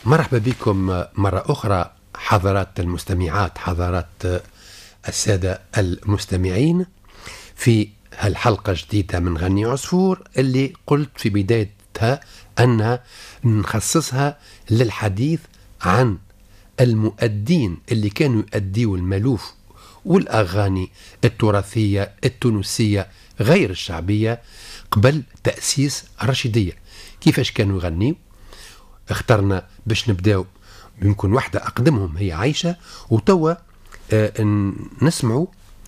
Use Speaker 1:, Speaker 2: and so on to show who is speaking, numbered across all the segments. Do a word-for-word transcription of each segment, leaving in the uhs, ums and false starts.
Speaker 1: مرحبا بكم مرة أخرى حضرات المستمعات، حضرات السادة المستمعين، في هالحلقة جديدة من غني عصفور اللي قلت في بدايتها أنها نخصصها للحديث عن المؤدين اللي كانوا يؤديوا الملوف والأغاني التراثية التونسية غير الشعبية قبل تأسيس الرشيدية. كيفاش كانوا يغنيوا؟ اخترنا باش نبداو يمكن واحدة أقدمهم هي عايشة، وتوا آه نسمعوا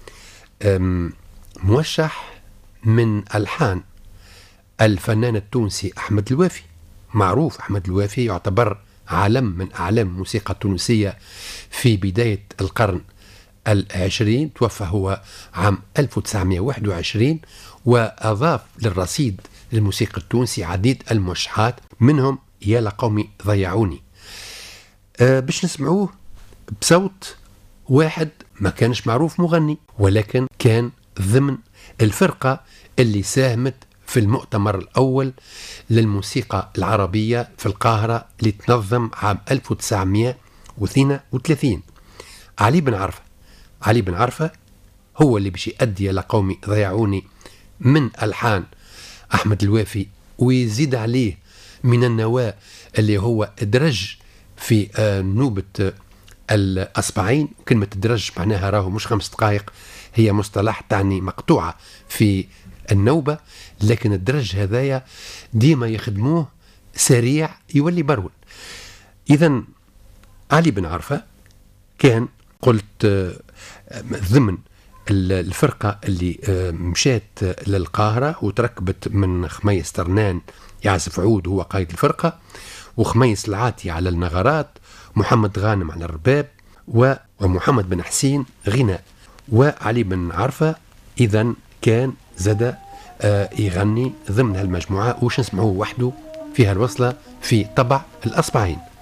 Speaker 1: موشح من ألحان الفنان التونسي أحمد الوافي. معروف أحمد الوافي يعتبر علم من أعلام الموسيقى التونسية في بداية القرن العشرين، توفى هو عام ألف وتسعمائة وواحد وعشرين، وأضاف للرصيد الموسيقى التونسي عديد الموشحات، منهم يا لقومي ضيعوني. أه باش نسمعوه بصوت واحد ما كانش معروف مغني، ولكن كان ضمن الفرقة اللي ساهمت في المؤتمر الأول للموسيقى العربية في القاهرة اللي تنظم عام ألف وتسعمائة واثنين وثلاثين. علي بن عرفة. علي بن عرفة هو اللي باش يؤدي لقومي ضيعوني من ألحان أحمد الوافي، ويزيد عليه من النواة اللي هو ادرج في نوبة الأصبعين. كلمة ادرج معناها راهو مش خمس دقائق، هي مصطلح تعني مقطوعة في النوبة، لكن الدرج هذايا ديما يخدموه سريع يولي برول. إذن علي بن عرفة كان قلت ضمن الفرقة اللي مشات للقاهرة وتركبت من خميس ترنان يعزف عود هو قائد الفرقة، وخميس العاتي على النغرات، محمد غانم على الرباب، ومحمد بن حسين غناء، وعلي بن عرفة إذن كان زاد يغني ضمن هالمجموعة. وش نسمعوه وحده في هالوصلة في طبع الأصبعين.